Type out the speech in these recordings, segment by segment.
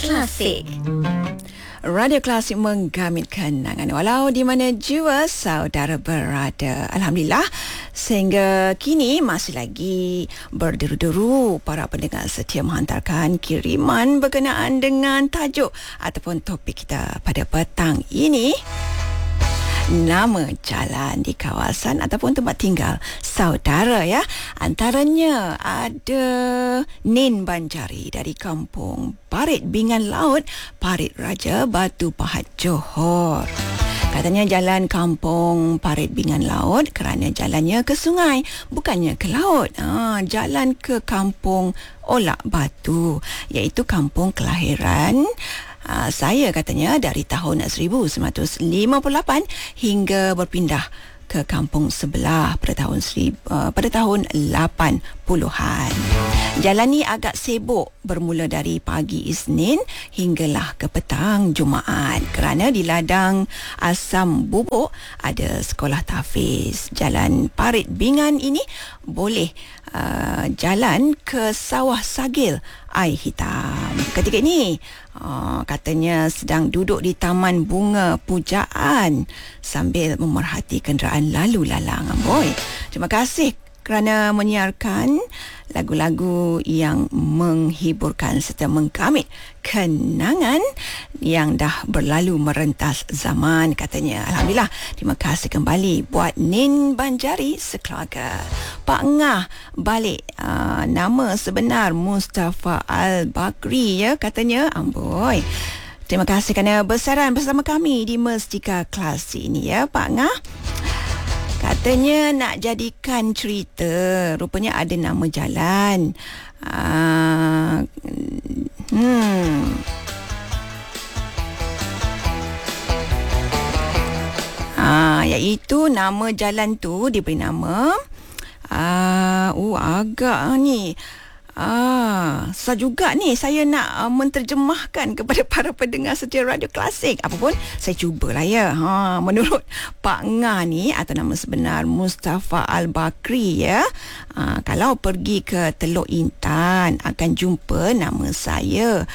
Klasik. Radio Klasik menggamit kenangan walau di mana jua saudara berada. Alhamdulillah, sehingga kini masih lagi berderu-deru para pendengar setia menghantarkan kiriman berkenaan dengan tajuk ataupun topik kita pada petang ini. Nama jalan di kawasan ataupun tempat tinggal saudara ya. Antaranya ada Nin Banjari dari kampung Parit Bingan Laut, Parit Raja, Batu Pahat, Johor. Katanya jalan kampung Parit Bingan Laut kerana jalannya ke sungai, bukannya ke laut. Jalan ke kampung Olak Batu, iaitu kampung kelahiran saya, katanya dari tahun 1958 hingga berpindah ke kampung sebelah pada tahun 80-an. Jalan ni agak sibuk bermula dari pagi Isnin hinggalah ke petang Jumaat kerana di ladang Asam Bubuk ada sekolah tahfiz. Jalan Parit Bingan ini boleh jalan ke Sawah Sagil Air Hitam. Ketika ini katanya sedang duduk di Taman Bunga Pujaan sambil memerhati kenderaan lalu lalang. Boy, terima kasih kerana menyiarkan lagu-lagu yang menghiburkan serta menggamit kenangan yang dah berlalu merentas zaman, katanya. Alhamdulillah, terima kasih kembali buat Nin Banjari sekeluarga. Pak Ngah balik nama sebenar Mustafa Al-Bakri ya, katanya. Amboi, terima kasih kerana bersaran bersama kami di Mestika Klasik ini ya Pak Ngah. Katanya nak jadikan cerita, rupanya ada nama jalan. Iaitu nama jalan tu diberi nama agak ni susah juga ni saya nak menterjemahkan kepada para pendengar setia Radio Klasik. Apa pun saya cubalah ya. Menurut Pak Ngah ni atau nama sebenar Mustafa Al-Bakri ya, kalau pergi ke Teluk Intan akan jumpa nama saya.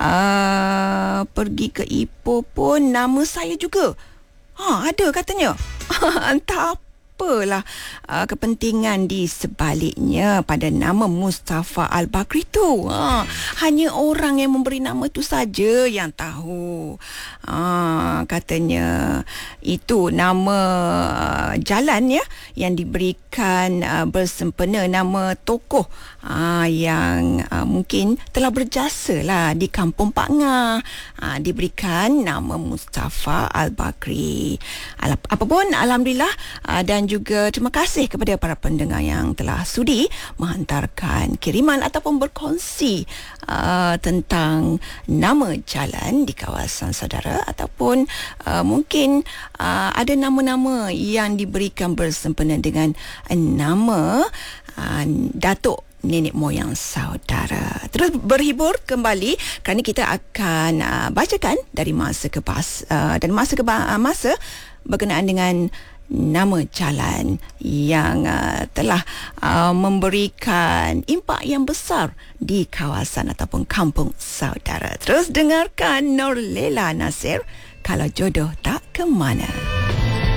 Pergi ke Ipoh pun nama saya juga. Ada katanya. Entah apalah kepentingan di sebaliknya pada nama Mustafa Al-Bakri tu. Hanya orang yang memberi nama tu saja yang tahu. Katanya itu nama jalan ya yang diberikan bersempena nama tokoh yang mungkin telah berjasa lah di kampung Pak Ngah. Diberikan nama Mustafa Al-Bakri. Apapun, alhamdulillah, dan juga terima kasih kepada para pendengar yang telah sudi menghantarkan kiriman ataupun berkongsi tentang nama jalan di kawasan saudara, ataupun mungkin ada nama-nama yang diberikan bersempena dengan nama datuk nenek moyang saudara. Terus berhibur kembali kerana kita akan bacakan dari masa ke masa berkenaan dengan nama jalan yang telah memberikan impak yang besar di kawasan ataupun kampung saudara. Terus dengarkan Norlela Nasir, Kalau Jodoh Tak ke Mana.